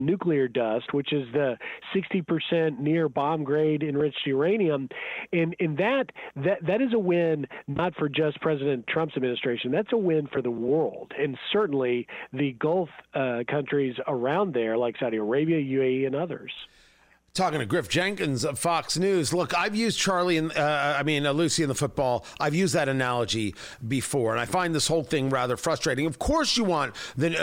nuclear dust, which is the 60% near bomb grade enriched uranium. And that is a win not for just President Trump's administration. That's a win for the world, and certainly the Gulf countries around there like Saudi Arabia, UAE, and others. Talking to Griff Jenkins of Fox News. Look, I've used Lucy in the football. I've used that analogy before, and I find this whole thing rather frustrating. Of course, you want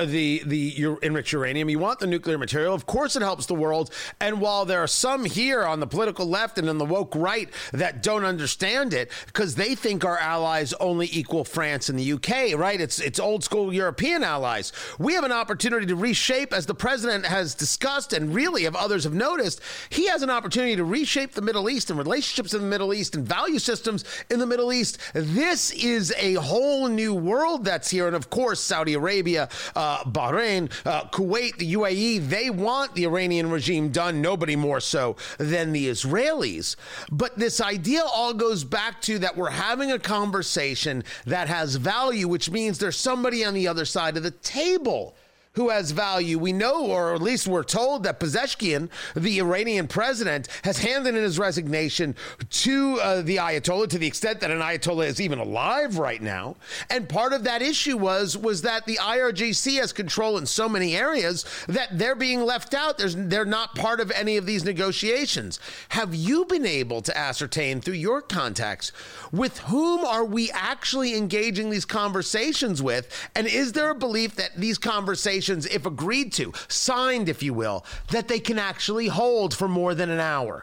the enriched uranium. You want the nuclear material. Of course, it helps the world. And while there are some here on the political left and on the woke right that don't understand it because they think our allies only equal France and the UK, right? It's old school European allies. We have an opportunity to reshape, as the president has discussed, and really, if others have noticed. He has an opportunity to reshape the Middle East and relationships in the Middle East and value systems in the Middle East. This is a whole new world that's here. And of course, Saudi Arabia, Bahrain, Kuwait, the UAE, they want the Iranian regime done, nobody more so than the Israelis. But this idea all goes back to that we're having a conversation that has value, which means there's somebody on the other side of the table who has value. We know, or at least we're told, that Pezeshkian, the Iranian president, has handed in his resignation to the Ayatollah, to the extent that an Ayatollah is even alive right now. And part of that issue was that the IRGC has control in so many areas that they're being left out. They're not part of any of these negotiations. Have you been able to ascertain through your contacts with whom are we actually engaging these conversations with? And is there a belief that these conversations, if agreed to, signed, if you will, that they can actually hold for more than an hour?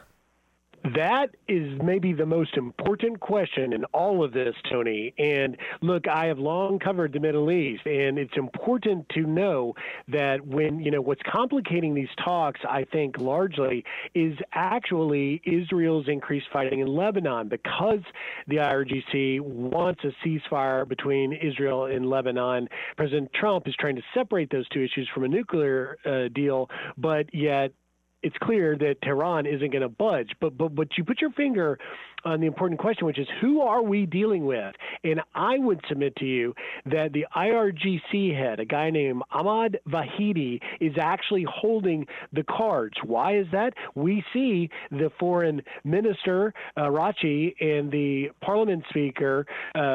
That is maybe the most important question in all of this, Tony. And look, I have long covered the Middle East, and it's important to know that what's complicating these talks, I think largely, is actually Israel's increased fighting in Lebanon, because the IRGC wants a ceasefire between Israel and Lebanon. President Trump is trying to separate those two issues from a nuclear deal, but yet it's clear that Tehran isn't going to budge. But you put your finger on the important question, which is, who are we dealing with? And I would submit to you that the IRGC head, a guy named Ahmad Vahidi, is actually holding the cards. Why is that? We see the foreign minister, Rachi, and the parliament speaker,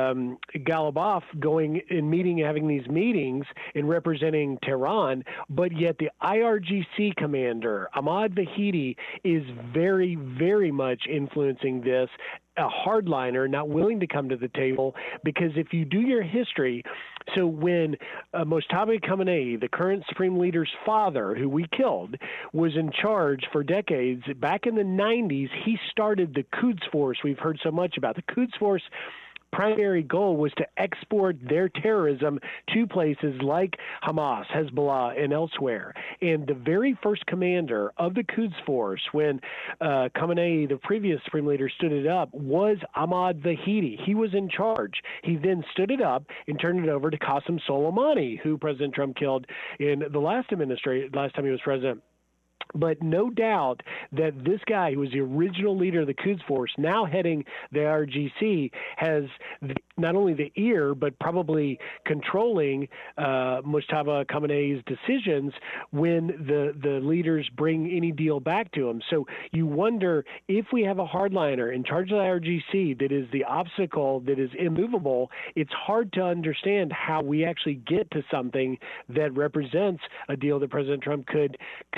Galibaf, going and having these meetings and representing Tehran, but yet the IRGC commander, Ahmad Vahidi, is very, very much influencing this, a hardliner, not willing to come to the table, because if you do your history, so when Mojtaba Khamenei, the current supreme leader's father, who we killed, was in charge for decades, back in the 90s, he started the Quds Force we've heard so much about. The Quds Force primary goal was to export their terrorism to places like Hamas, Hezbollah, and elsewhere. And the very first commander of the Quds Force, when Khamenei, the previous supreme leader, stood it up, was Ahmad Vahidi. He was in charge. He then stood it up and turned it over to Qasem Soleimani, who President Trump killed in the last time he was president. But no doubt that this guy, who was the original leader of the Quds Force, now heading the IRGC, has not only the ear, but probably controlling Mojtaba Khamenei's decisions when the leaders bring any deal back to him. So you wonder, if we have a hardliner in charge of the IRGC that is the obstacle that is immovable, it's hard to understand how we actually get to something that represents a deal that President Trump could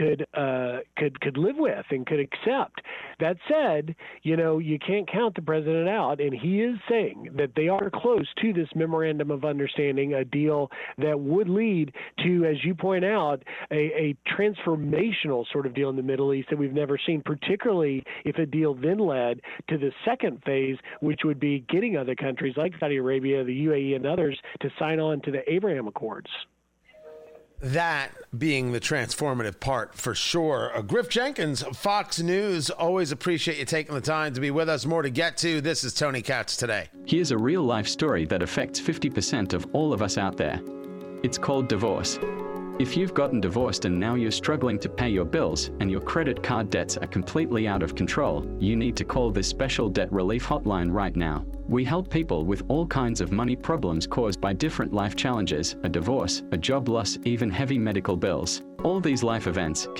live with and could accept. That said, you can't count the president out, and he is saying that they are close to this memorandum of understanding, a deal that would lead to, as you point out, a transformational sort of deal in the Middle East that we've never seen, particularly if a deal then led to the second phase, which would be getting other countries like Saudi Arabia, the UAE, and others to sign on to the Abraham Accords. That being the transformative part, for sure. Griff Jenkins, Fox News. Always appreciate you taking the time to be with us. More to get to. This is Tony Katz Today. Here's a real-life story that affects 50% of all of us out there. It's called divorce. If you've gotten divorced and now you're struggling to pay your bills and your credit card debts are completely out of control, you need to call this special debt relief hotline right now. We help people with all kinds of money problems caused by different life challenges, a divorce, a job loss, even heavy medical bills. All these life events